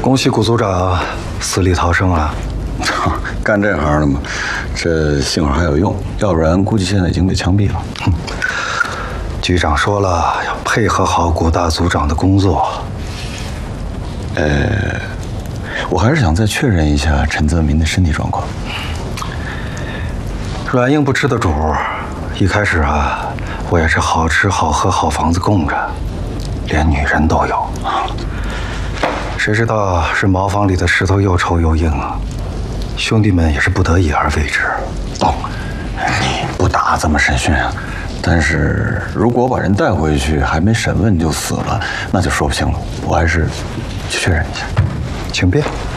恭喜谷组长死里逃生啊！ 干这行的嘛，这幸好还有用，要不然估计现在已经被枪毙了。 局长说了，要配合好谷大组长的工作。 我还是想再确认一下陈泽民的身体状况。 软硬不吃的主，一开始啊，我也是好吃好喝好房子供着，连女人都有。谁知道是茅房里的石头又臭又硬啊！兄弟们也是不得已而为之。 哦，你不打怎么审讯啊？但是如果把人带回去还没审问就死了，那就说不清了。我还是去确认一下。 请便。